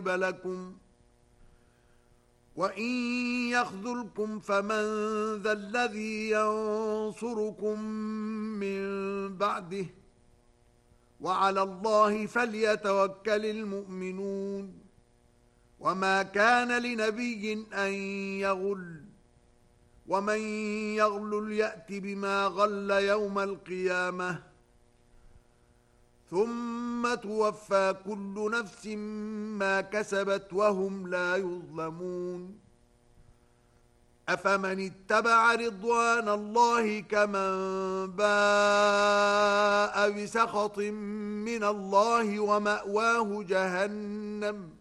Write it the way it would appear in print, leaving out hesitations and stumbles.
لكم وإن يخذلكم فمن ذا الذي ينصركم من بعده وعلى الله فليتوكل المؤمنون وما كان لنبي أن يغل ومن يغلل يأت بما غل يوم القيامة ثم توفى كل نفس ما كسبت وهم لا يظلمون أفمن اتبع رضوان الله كمن باء بسخط من الله ومأواه جهنم